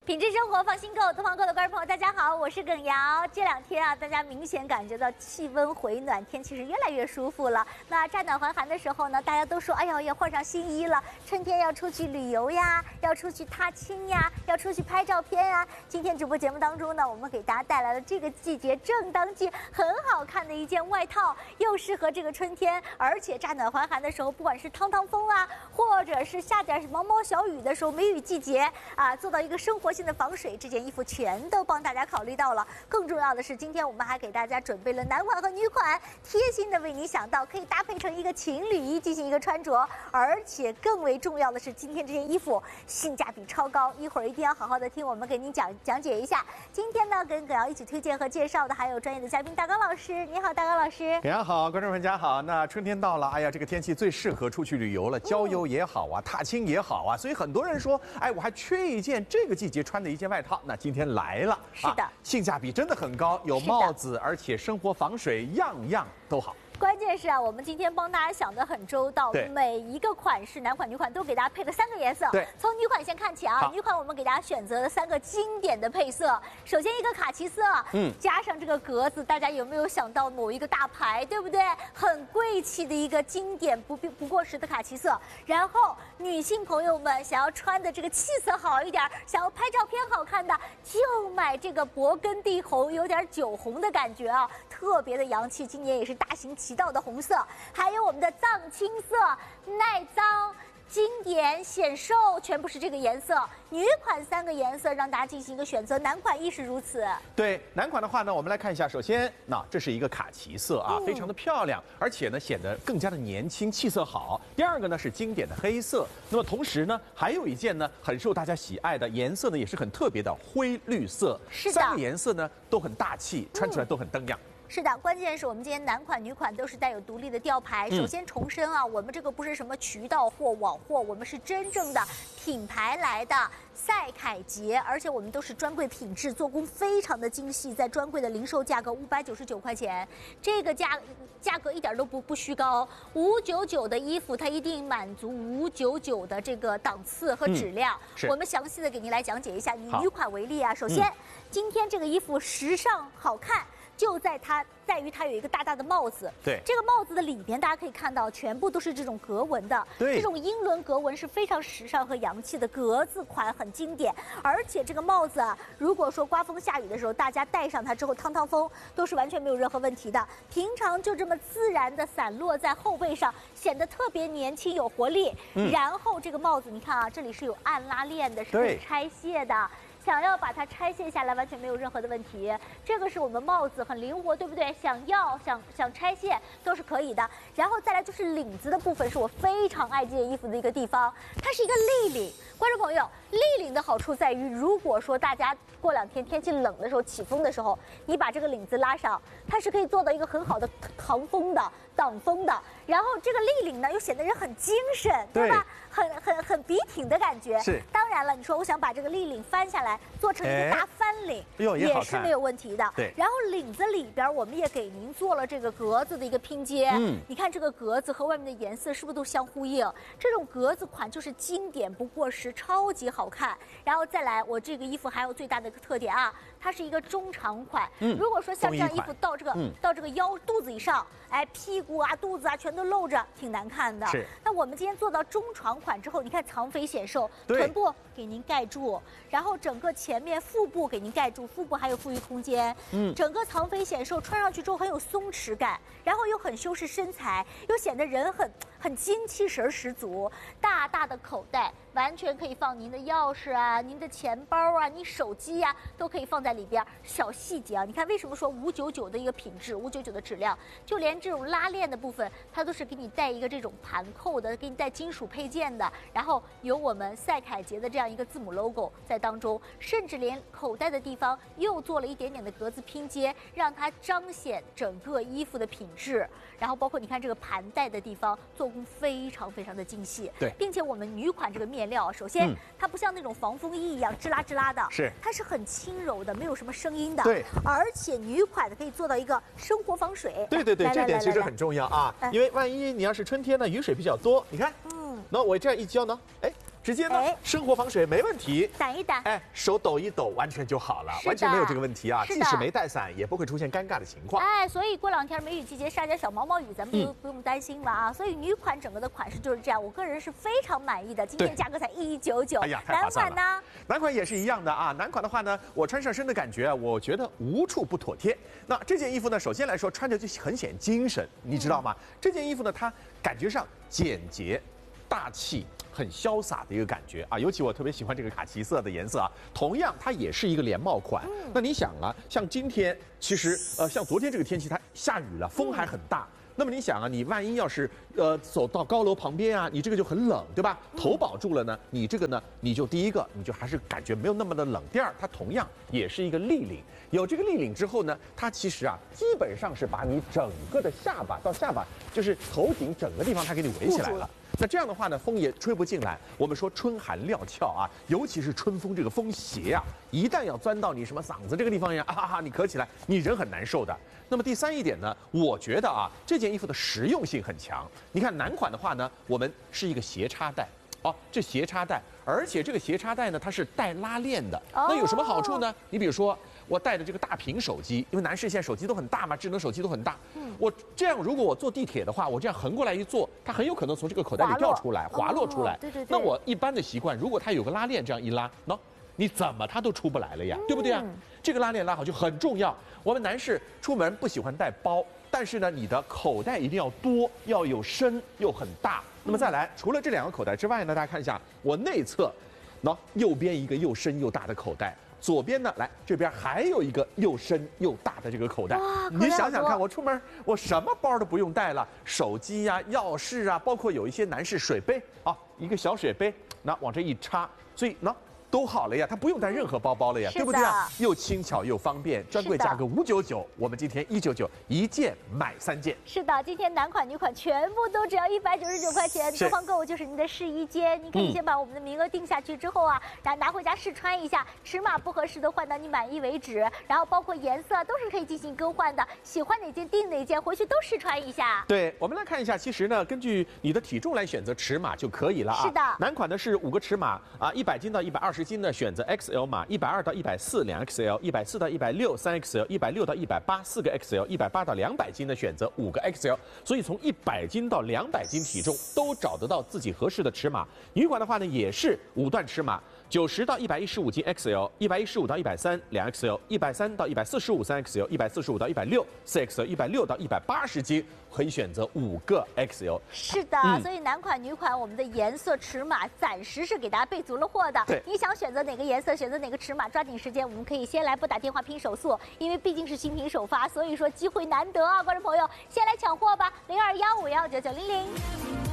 品质生活放心购，东方购的观众朋友，大家好，我是耿瑶。这两天啊，大家明显感觉到气温回暖，天气是越来越舒服了。那乍暖还寒的时候呢，大家都说，哎呀，要换上新衣了，春天要出去旅游呀，要出去踏青呀，要出去拍照片呀。今天直播节目当中呢，我们给大家带来了这个季节正当季很好看的一件外套，又适合这个春天，而且乍暖还寒的时候，不管是趟趟风啊，或者是下点毛毛小雨的时候，梅雨季节啊，做到一个生活性的防水，这件衣服全都帮大家考虑到了。更重要的是，今天我们还给大家准备了男款和女款，贴心的为你想到，可以搭配成一个情侣衣进行一个穿着。而且更为重要的是，今天这件衣服性价比超高，一会儿一定要好好的听我们给您讲解一下。今天呢，跟耿瑶一起推荐和介绍的还有专业的嘉宾大刚老师。你好，大刚老师。 耿瑶好，观众朋友大家好。那春天到了，哎呀，这个天气最适合出去旅游了，郊游也好啊，踏青也好啊，所以很多人说，哎，我还缺一件这个季节穿的一件外套。那今天来了， 是的， 性价比真的很高，有帽子，而且生活防水样样都好。 关键是啊，我们今天帮大家想得很周到，每一个款式，男款、女款都给大家配了3个颜色。 对， 从女款先看起啊，女款我们给大家选择了3个经典的配色。首先一个卡其色，加上这个格子，大家有没有想到某一个大牌，对不对？很贵气的一个经典不过时的卡其色。然后女性朋友们想要穿的这个气色好一点，想要拍照片好看的，就买这个勃艮第红，有点酒红的感觉啊，特别的洋气。今年也是大行其道的红色，还有我们的藏青色，耐脏、经典、显瘦，全部是这个颜色。女款3个颜色让大家进行一个选择，男款亦是如此。 对，男款的话呢，我们来看一下，首先，那这是一个卡其色啊，非常的漂亮，而且呢显得更加的年轻，气色好。第二个呢是经典的黑色，那么同时呢还有一件呢很受大家喜爱的颜色呢也是很特别的灰绿色。 是的， 3个颜色呢都很大气，穿起来都很登样。 是的，关键是我们今天男款、女款都是带有独立的吊牌。首先重申啊，我们这个不是什么渠道货、网货，我们是真正的品牌来的赛凯洁，而且我们都是专柜品质，做工非常的精细，在专柜的零售价格599块钱，这个价格一点都不虚高。599的衣服它一定满足599的这个档次和质量。我们详细的给您来讲解一下。以女款为例啊，首先今天这个衣服时尚好看。就在于它有一个大大的帽子， 对， 这个帽子的里边大家可以看到，全部都是这种格纹的， 对， 这种英伦格纹是非常时尚和洋气的，格子款很经典，而且这个帽子啊，如果说刮风下雨的时候，大家戴上它之后趟趟风都是完全没有任何问题的，平常就这么自然的散落在后背上，显得特别年轻有活力。然后这个帽子你看啊，这里是有暗拉链的，是可以拆卸的。想要把它拆卸下来，完全没有任何的问题。这个是我们帽子，很灵活，对不对？想拆卸都是可以的。然后再来就是领子的部分，是我非常爱这件衣服的一个地方，它是一个立领。观众朋友，立领的好处在于，如果说大家过2天天气冷的时候，起风的时候，你把这个领子拉上，它是可以做到一个很好的抗风的、挡风的。然后这个立领呢，又显得人很精神，对吧？很笔挺的感觉。 是。 当然了，你说我想把这个立领翻下来，做成一个大翻领，也是没有问题的。 对。 然后领子里边我们也给您做了这个格子的一个拼接。你看这个格子和外面的颜色是不是都相呼应？这种格子款就是经典不过时，超级好看。然后再来，我这个衣服还有最大的一个特点啊，它是一个中长款。如果说像这样衣服到这个腰肚子以上，哎，屁股啊、肚子啊全都露着，挺难看的。 是。那我们今天做到中长款之后，你看藏肥显瘦，臀部给您盖住，然后整个前面腹部给您盖住，腹部还有富裕空间。整个藏肥显瘦，穿上去之后很有松弛感，然后又很修饰身材，又显得人很精气神十足。大大的口袋，完全可以放您的钥匙啊、您的钱包啊、你手机啊，都可以放在里边。小细节啊，你看为什么说599的一个品质，599的质量，就连这种拉链的部分，它都是给你带一个这种盘扣的，给你带金属配件的，然后有我们赛凯洁的这样一个字母 logo 在当中，甚至连口袋的地方又做了一点点的格子拼接，让它彰显整个衣服的品质。然后包括你看这个盘带的地方，做工非常非常的精细。 对， 并且我们女款这个面料，首先它不像那种防风衣一样吱啦吱啦的，它是很轻柔的，没有什么声音的。 对， 而且女款的可以做到一个生活防水。 对，这点其实很重要啊，因为万一你要是春天呢，雨水比较多，你看，那我这样一浇呢，哎。 直接呢生活防水没问题， 掸一掸， 哎，手抖一抖，完全就好了，完全没有这个问题啊。即使没带伞，也不会出现尴尬的情况。 哎，所以过2天梅雨季节下点小毛毛雨，咱们不用担心了啊。所以女款整个的款式就是这样，我个人是非常满意的。今天价格才1199。 哎呀，太划算了。 男款呢？ 男款也是一样的啊。男款的话呢，我穿上身的感觉啊，我觉得无处不妥帖。那这件衣服呢，首先来说穿着就很显精神，你知道吗？这件衣服呢，它感觉上简洁、大气。很潇洒的一个感觉啊，尤其我特别喜欢这个卡其色的颜色啊。同样，它也是一个连帽款。那你想啊，像今天其实像昨天这个天气，它下雨了，风还很大。那么你想啊，你万一要是走到高楼旁边啊，你这个就很冷，对吧？头保住了呢，你这个呢，你就第一个，你就还是感觉没有那么的冷。第二，它同样也是一个立领，有这个立领之后呢，它其实啊，基本上是把你整个的下巴到下巴，就是头顶整个地方，它给你围起来了。那这样的话呢，风也吹不进来。我们说春寒料峭啊，尤其是春风这个风邪啊，一旦要钻到你什么嗓子这个地方呀，你咳起来，你人很难受的。那么第3一点呢，我觉得啊，这件衣服的实用性很强。你看男款的话呢，我们是一个斜插带。哦，这斜插带，而且这个斜插带呢，它是带拉链的。那有什么好处呢？你比如说，我带的这个大屏手机，因为男士现在手机都很大嘛，智能手机都很大。我这样，如果我坐地铁的话，我这样横过来一坐，它很有可能从这个口袋里掉出来，滑落出来。 对。 那我一般的习惯，如果它有个拉链，这样一拉，你怎么它都出不来了呀，对不对啊？这个拉链拉好就很重要。我们男士出门不喜欢带包，但是呢，你的口袋一定要多，要有深又很大。那么再来，除了这2个口袋之外呢，大家看一下我内侧，右边一个又深又大的口袋，左边呢，来这边还有一个又深又大的这个口袋。你想想看，我出门我什么包都不用带了，手机呀、钥匙啊，包括有一些男士水杯啊，一个小水杯，往这一插，所以都好了呀，它不用带任何包包了呀，对不对啊？又轻巧又方便，专柜价格599，我们今天199，一件买3件。 是的，今天男款女款全部都只要199块钱，东方购物就是您的试衣间，你可以先把我们的名额定下去之后啊，然后拿回家试穿一下，尺码不合适的换到你满意为止，然后包括颜色都是可以进行更换的，喜欢哪件订哪件，回去都试穿一下。对， 我们来看一下，其实呢，根据你的体重来选择尺码就可以了啊。 是的， 男款呢是5个尺码啊，100斤到120斤呢选择 XL 码，120到140 2XL，140到160 3XL，160到180 4个 XL，180到200斤呢选择5个 XL。所以从100斤到200斤体重都找得到自己合适的尺码。女款的话呢也是5段尺码，90到115斤 XL，115到130 2XL，130到145 3XL，145到160 4XL，160到180斤可以选择5个 XL。 是的，所以男款女款我们的颜色尺码暂时是给大家备足了货的。 对， 你想选择哪个颜色，选择哪个尺码，抓紧时间，我们可以先来拨打电话拼手速，因为毕竟是新品首发，所以说机会难得啊，观众朋友，先来抢货吧，0215519900。